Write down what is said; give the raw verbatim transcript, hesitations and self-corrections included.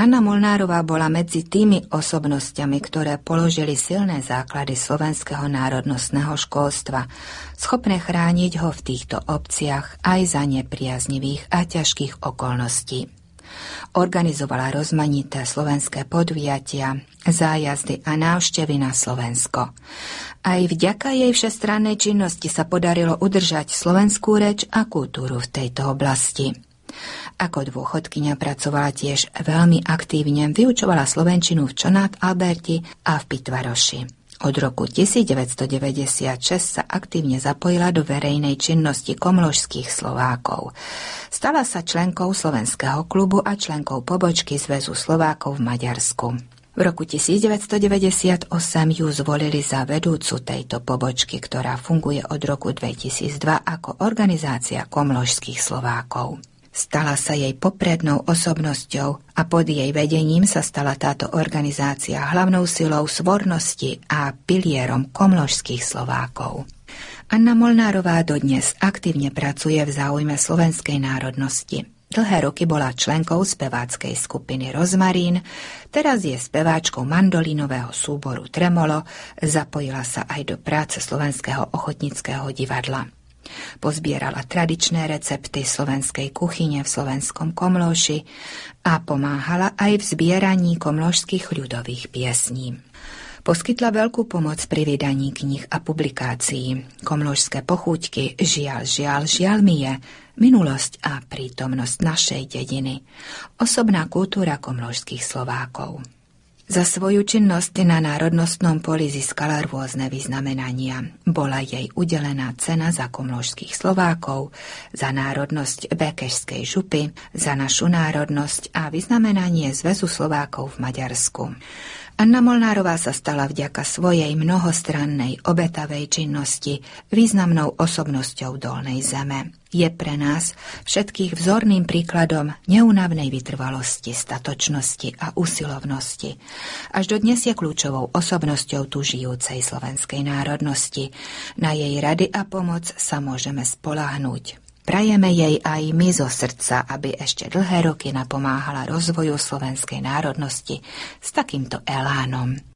Anna Molnárová bola medzi tými osobnosťami, ktoré položili silné základy slovenského národnostného školstva, schopné chrániť ho v týchto obciach aj za nepriaznivých a ťažkých okolností. Organizovala rozmanité slovenské podujatia, zájazdy a návštevy na Slovensko. Aj vďaka jej všestrannej činnosti sa podarilo udržať slovenskú reč a kultúru v tejto oblasti. Ako dôchodkyňa pracovala tiež veľmi aktívne, vyučovala slovenčinu v Čonát Alberti a v Pitvaroši. Od roku devätnásťstodeväťdesiatšesť sa aktívne zapojila do verejnej činnosti komložských Slovákov. Stala sa členkou Slovenského klubu a členkou pobočky Zväzu Slovákov v Maďarsku. V roku devätnásťstodeväťdesiatosem ju zvolili za vedúcu tejto pobočky, ktorá funguje od roku dvetisícdva ako organizácia komložských Slovákov. Stala sa jej poprednou osobnosťou a pod jej vedením sa stala táto organizácia hlavnou silou svornosti a pilierom komložských Slovákov. Anna Molnárová dodnes aktívne pracuje v záujme slovenskej národnosti. Dlhé roky bola členkou speváckej skupiny Rozmarín, teraz je speváčkou mandolínového súboru Tremolo, zapojila sa aj do práce Slovenského ochotníckeho divadla. Pozbierala tradičné recepty slovenskej kuchyne v slovenskom Komlóši a pomáhala aj v zbieraní komlóšskych ľudových piesní. Poskytla veľkú pomoc pri vydaní kníh a publikácií. Komlóšské pochúťky Žiaľ, žiaľ, žiaľ mi je, minulosť a prítomnosť našej dediny. Osobná kultúra komlóšskych Slovákov. Za svoju činnosť na národnostnom poli získala rôzne vyznamenania. Bola jej udelená cena za komlóšskych Slovákov, za národnosť Békešskej župy, za našu národnosť a vyznamenanie Zväzu Slovákov v Maďarsku. Anna Molnárová sa stala vďaka svojej mnohostrannej obetavej činnosti významnou osobnosťou Dolnej Zeme. Je pre nás všetkých vzorným príkladom neúnavnej vytrvalosti, statočnosti a usilovnosti. Až dodnes je kľúčovou osobnosťou tu žijúcej slovenskej národnosti. Na jej rady a pomoc sa môžeme spoľahnúť. Prajeme jej aj my zo srdca, aby ešte dlhé roky napomáhala rozvoju slovenskej národnosti s takýmto elánom.